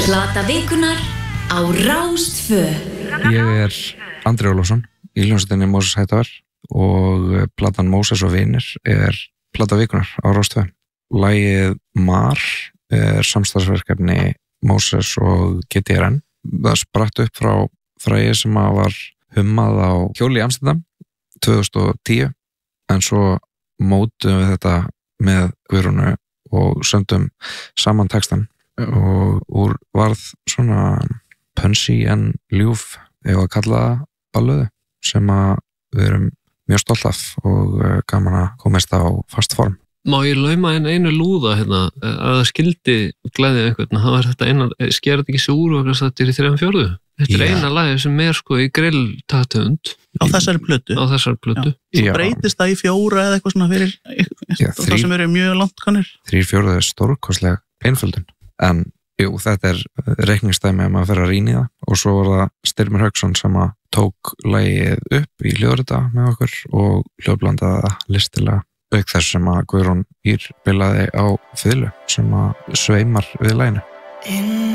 Plata vikunnar á Rás 2. Ég Andri Ólafsson í hljómsveitinni Móses Hættar og platan Móses og vinir plata vikunnar á Rás 2. Lagið Mar samstarfsverkefni Móses og GTRN. Það spratt upp frá fræði sem var hummað á hjóli í Amsterdam 2010 en svo mótum við þetta með Guðrúnu og sömdum saman textan og varð svona punchy en ljúf ef að kalla það ballöðu sem við erum mjög stolt af og gaman að komast á fast form. Má ég lauma einu lúða hérna að það skildi gleðja einhvern, það var þetta eina, skerði ekki sig úr og þetta í 3/4. Þetta eina lagi sem sko í grilltathund á þessari plötu. Svo breytist það í 4 eða eitthvað svona fyrir það sem eru mjög langt kannir. 3/4 stórkostleg einföldun. En jú, þetta reikningsdæmi að maður fer að rýna í það og svo var það Styrmir Hauksson sem að tók lagið upp í hljóðrita með okkur og hljóðblandaði það listilega auk þess sem að Guðrún Ýr spilaði á fiðlu sem að sveimar við laginu.